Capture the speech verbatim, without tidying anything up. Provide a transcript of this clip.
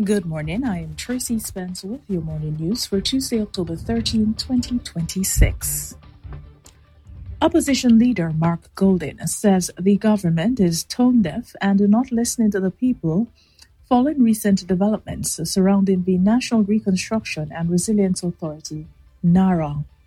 Good morning. I am Tracy Spence with your morning news for Tuesday, October thirteenth, twenty twenty-six. Opposition leader Mark Golding says the government is tone deaf and not listening to the people following recent developments surrounding the National Reconstruction and Resilience Authority, NARA.